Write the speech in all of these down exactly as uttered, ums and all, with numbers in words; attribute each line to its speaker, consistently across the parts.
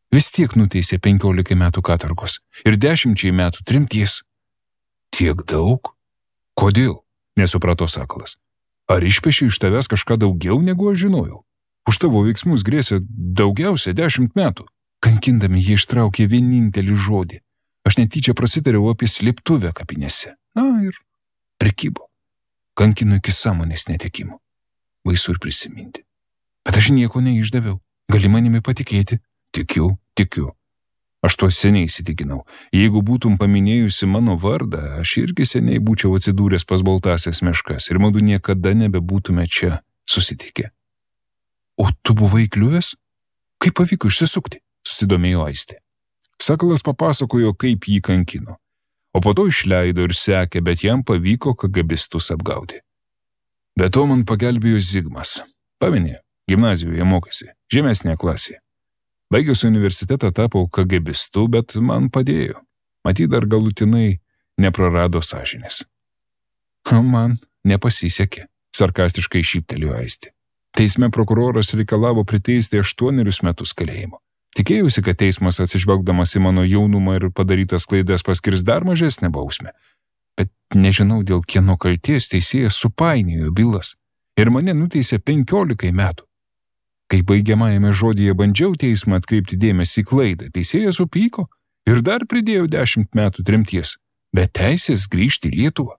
Speaker 1: vis tiek nuteisė penkiolikai metų katorgos ir dešimčiai metų tremties. Tiek daug? Kodėl? Nesuprato Sakalas. Ar išpešė iš tavęs kažką daugiau, negu aš žinojau? Už tavo veiksmus grėsė daugiausia dešimt metų. Kankindami jie ištraukė vienintelį žodį. Aš netyčia prasitariau apie slėptuvę kapinėse. Na ir prikibo. Kankino iki sąmonės netekimo. Baisu ir prisiminti. Bet aš nieko neišdaviau. Gali manimi patikėti? Tikiu, tikiu. Aš tuo seniai įsitikinau. Jeigu būtum paminėjusi mano vardą, aš irgi seniai būčiau atsidūręs pas baltasias meškas ir mudu niekada nebebūtume čia susitikę. O tu buvai kliuvęs? Kaip pavyko išsisukti? Susidomėjo Aistė. Sakalas papasakojo, kaip jį kankino. O po to išleido ir sekė, bet jam pavyko kagabistus apgauti. Be to man pagelbėjo Zigmas. Paminė, gimnazijoje mokėsi, žemesnėje klasėje. Baigęs universitetą tapau kagabistu, bet man padėjo. Matyt, dar galutinai neprarado sąžinės. Man nepasisekė, sarkastiškai šyptelėjo Aistė. Teisme prokuroras reikalavo priteisti aštuonerius metus kalėjimo. Tikėjausi, kad teismas atsižvelgdamas į mano jaunumą ir padarytas klaidas paskirs dar mažesnę bausmę. Bet nežinau, dėl kieno kalties teisėjas supainiojo bylas ir mane nuteisė penkiolikai metų. Kai baigiamajame žodyje bandžiau teismą atkreipti dėmesį į klaidą, teisėjas supyko ir dar pridėjo dešimt metų tremties, bet teisės grįžti į Lietuvą.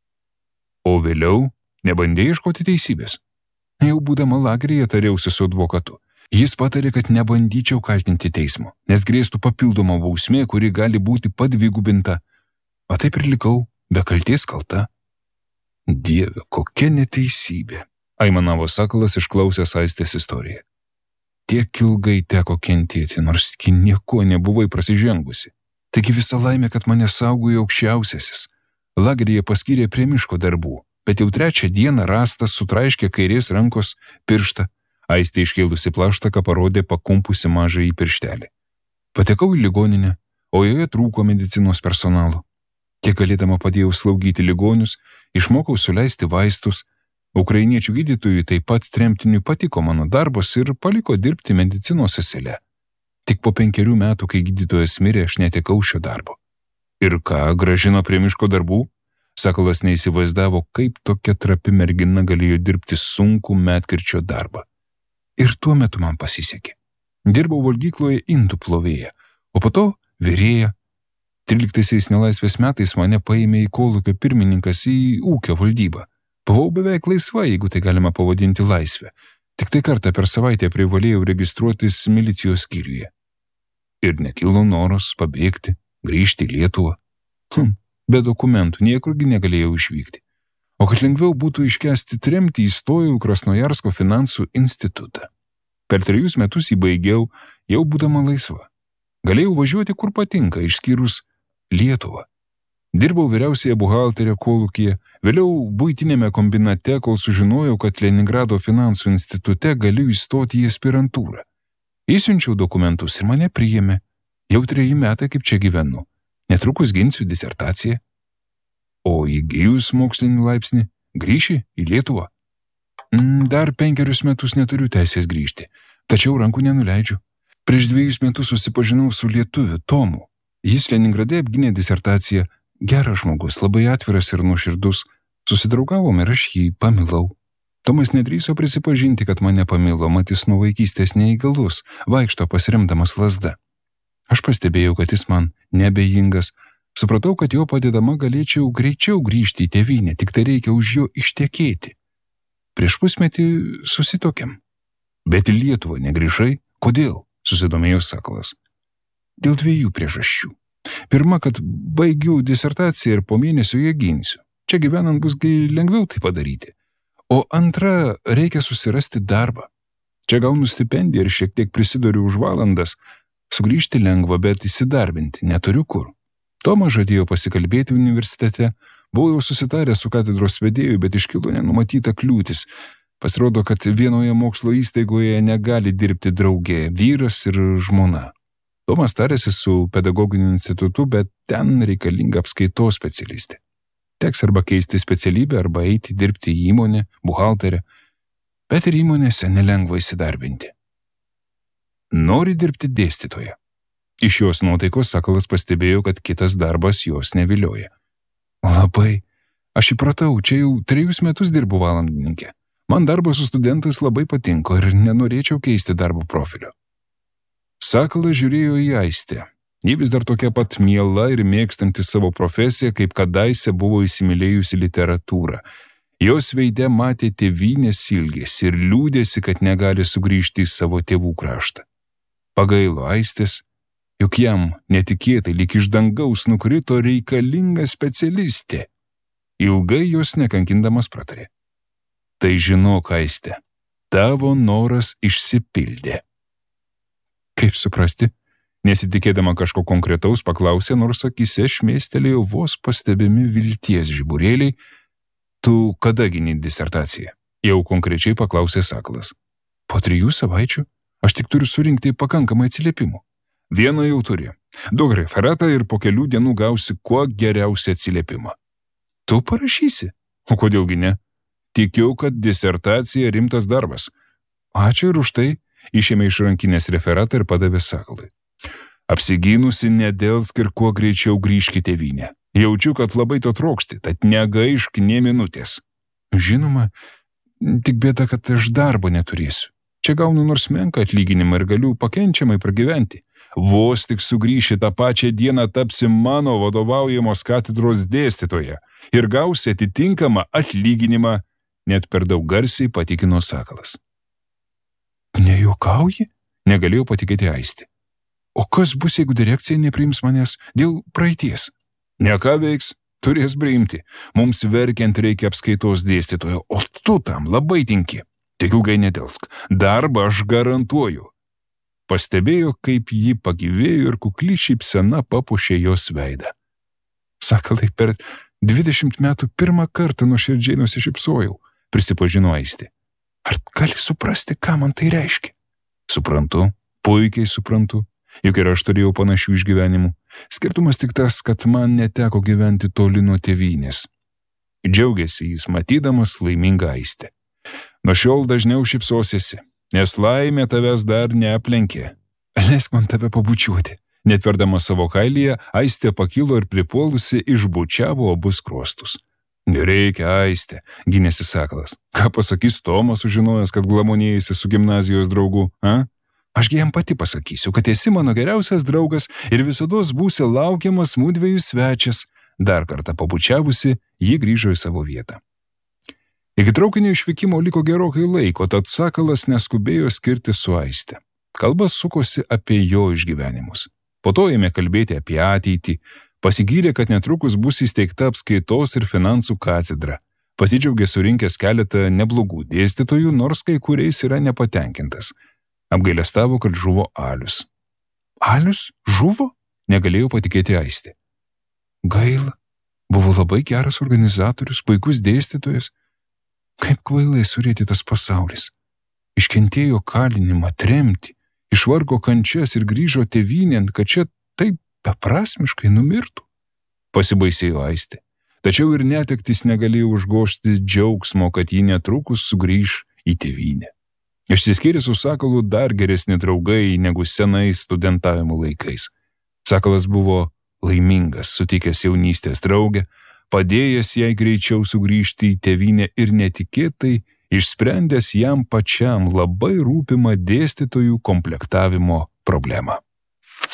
Speaker 1: O vėliau nebandė ieškoti teisybės. Jau būdama lageryje tariausi su advokatu. Jis patarė, kad nebandyčiau kaltinti teismo, nes grėstų papildoma bausmė, kuri gali būti padvigubinta. O taip ir likau be kalties kalta. Dieve, kokia neteisybė, aimanavo Sakalas išklausęs Aistės istoriją. Tiek ilgai teko kentėti, nors iki nieko nebuvai prasižengusi. Taigi visa laimė, kad mane saugojo aukščiausiasis. Lageryje paskyrė prie miško darbų, bet jau trečią dieną rastas sutraiškė kairės rankos pirštą. Aistė iškėlusi plaštaką parodė pakumpusi mažąjį pirštelį. Patekau į ligoninę, o joje trūko medicinos personalo. Kiek galėdama padėjau slaugyti ligonius, išmokau suleisti vaistus. Ukrainiečių gydytojui taip pat tremtiniui patiko mano darbas ir paliko dirbti medicinos sesele. Tik po penkerių metų, kai gydytojas mirė, aš netekau šio darbo. Ir ką, grąžino prie miško darbų? Sakalas neįsivaizdavo, kaip tokia trapi mergina galėjo dirbti sunkų medkirčio darbą. Ir tuo metu man pasisekė. Dirbau valgykloje indų plovėja, o po to virėja. Tryliktaisiais nelaisvės metais mane paėmė į kolūkio pirmininkas į ūkio valdybą. Buvau beveik laisva, jeigu tai galima pavadinti laisvę. Tik tai kartą per savaitę privalėjau registruotis milicijos skyriuje. Ir nekilo noras pabėgti, grįžti į Lietuvą. Hm, be dokumentų niekurgi negalėjau išvykti. O kad lengviau būtų iškęsti tremtį, įstojau į Krasnojarsko finansų institutą. Per trejus metus jį baigiau, jau būdama laisva. Galėjau važiuoti kur patinka, išskyrus Lietuvą. Dirbau vyriausiąją buhalterę kolūkyje, vėliau buitinėme kombinate, kol sužinojau, kad Leningrado finansų institute galiu įstoti į aspirantūrą. Įsiunčiau dokumentus ir mane priėmė. Jau treji metai kaip čia gyvenu. Netrukus ginsiu disertaciją. O įgijus mokslinį laipsnį, grįši į Lietuvą? Dar penkerius metus neturiu teisės grįžti, tačiau rankų nenuleidžiu. Prieš dviejus metus susipažinau su lietuviu Tomu. Jis Leningrade apgynė disertaciją. Geras žmogus, labai atviras ir nuoširdus. Susidraugavom ir aš jį pamilau. Tomas nedrįso prisipažinti, kad mane pamilo, mat jis nuo vaikystės neįgalus, vaikšto pasiremdamas lazda. Aš pastebėjau, kad jis man neabejingas. Supratau, kad jo padedama galėčiau greičiau grįžti į tėvynę, tik tai reikia už jo ištekėti. Prieš pusmetį susitokėm. Bet į Lietuvą negrįžai? Kodėl? Susidomėjo Sakalas. Dėl dviejų priežasčių. Pirma, kad baigiu disertaciją ir po mėnesio ją ginsiu. Čia gyvenant bus lengviau tai padaryti. O antra, reikia susirasti darbą. Čia gaunu stipendiją ir šiek tiek prisiduriu už valandas. Sugrįžti lengva, bet įsidarbinti neturiu kur. Tomas žadėjo pasikalbėti universitete. Buvau jau susitaręs su katedros vedėju, bet iškilo nenumatyta kliūtis. Pasirodo, kad vienoje mokslo įstaigoje negali dirbti draugė, vyras ir žmona. Tomas tarėsi su pedagoginiu institutu, bet ten reikalinga apskaitos specialistė. Teks arba keisti specialybę, arba eiti dirbti į įmonę, buhalterę. Bet ir įmonėse nelengva įsidarbinti. Nori dirbti dėstytoja? Iš jos nuotaikos Sakalas pastebėjo, kad kitas darbas jos nevilioja. Labai. Aš įpratau, čia jau trejus metus dirbu valandininkė. Man darbas su studentais labai patinko ir nenorėčiau keisti darbo profilio. Sakalas žiūrėjo į Aistę. Ji vis dar tokia pat miela ir mėgstanti savo profesiją, kaip kadaise buvo įsimylėjusi literatūrą. Jos veide matė tėvynės ilgesį ir liūdėsi, kad negali sugrįžti į savo tėvų kraštą. Pagailo Aistės, juk jam netikėtai lyg iš dangaus nukrito reikalinga specialistė. Ilgai jos nekankindamas pratarė. Tai žinok, Aiste, tavo noras išsipildė. Kaip suprasti? Nesitikėdama kažko konkretaus paklausė, nors akyse šmėstelėjo vos pastebimi vilties žiburėliai. Tu kada gini disertaciją? Jau konkrečiai paklausė Sakalas. Po trijų savaičių aš tik turiu surinkti pakankamai atsiliepimų. Vieną jau turi. Duok referatą ir po kelių dienų gausi kuo geriausią atsiliepimą. Tu parašysi? O kodėlgi ne? Tikiu, kad disertacija rimtas darbas. Ačiū ir už tai, išėmė iš rankinės referatą ir padavė Sakalui. Apsigynusi nedelsk ir kuo greičiau grįžk į tėvynę. Jaučiu, kad labai to trokšti, tad negaišk nė minutės. Žinoma, tik bėda, kad aš darbo neturėsiu. Čia gaunu nors menką atlyginimą ir galiu pakenčiamai pragyventi. Vos tik sugrįši tą pačią dieną tapsi mano vadovaujamos katedros dėstytoja ir gausi atitinkamą atlyginimą, net per daug garsiai patikino Sakalas. Nejuokauji? Negalėjau patikėti Aistė. O kas bus, jeigu direkcija nepriims manęs dėl praeities? Ne ką veiks, turės priimti. Mums verkiant reikia apskaitos dėstytojo, o tu tam labai tinki. Tik ilgai nedelsk. Darbą aš garantuoju. Pastebėjo, kaip ji pagyvėjo ir kukli šypsena papuošė jos veidą. Sakalai, per dvidešimt metų pirmą kartą nuoširdžiai nusišypsojau, prisipažino Aistė. Ar gali suprasti, ką man tai reiškia? Suprantu, puikiai suprantu. Juk ir aš turėjau panašių išgyvenimų. Skirtumas tik tas, kad man neteko gyventi toli nuo tėvynės. Džiaugiasi jis matydamas laimingą Aistę. Nuo šiol dažniau šypsosiesi, nes laimė tavęs dar neaplenkė. Leisk man tave pabučiuoti. Netverdama savo kailyje, Aistė pakilo ir pripuolusi išbučiavo abu skruostus. Nereikia, Aistė, gynėsi Sakalas. Ką pasakys Tomas, sužinojęs, kad glamonėjasi su gimnazijos draugu, a? Ašgi jam pati pasakysiu, kad esi mano geriausias draugas ir visados būsi laukiamas mudviejų svečias. Dar kartą pabučiavusi, ji grįžo į savo vietą. Iki traukinio išvykimo liko gerokai laiko, tad Sakalas neskubėjo skirti su Aiste. Kalbas sukosi apie jo išgyvenimus. Po to ėmė kalbėti apie ateitį, pasigyrė, kad netrukus bus įsteigta apskaitos ir finansų katedra. Pasidžiaugė surinkęs keletą neblogų dėstytojų, nors kai kuriais yra nepatenkintas. Apgailestavo, kad žuvo Alius. Alius? Žuvo? Negalėjau patikėti Aistė. Gaila. Buvo labai geras organizatorius, puikus dėstytojas. Kaip kvailai surėtytas pasaulis. Iškentėjo kalinimą, tremtį, išvargo kančias ir grįžo tėvynėn, kad čia taip beprasmiškai numirtų. Pasibaisėjo Aistė. Tačiau ir netektis negalėjo užgožti džiaugsmo, kad ji netrukus sugrįž į tėvynę. Išsiskyrė su Sakalu dar geresni draugai negu senais studentavimo laikais. Sakalas buvo laimingas, sutikęs jaunystės draugę, padėjęs jai greičiau sugrįžti į tėvynę ir netikėtai išsprendęs jam pačiam labai rūpimą dėstytojų komplektavimo problemą.